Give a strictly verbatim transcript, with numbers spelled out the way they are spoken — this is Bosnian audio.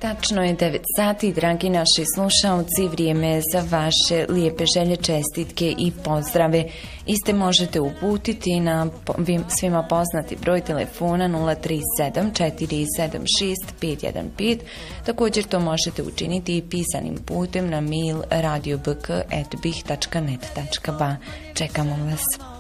Tačno je devet sati, dragi naši slušaoci, vrijeme je za vaše lijepe želje, čestitke i pozdrave. Iste možete uputiti na svima poznati broj telefona nula tri sedam četiri sedam šest pet jedan pet. Također to možete učiniti i pisanim putem na mail radio b k at bih tačka net tačka ba. Čekamo vas.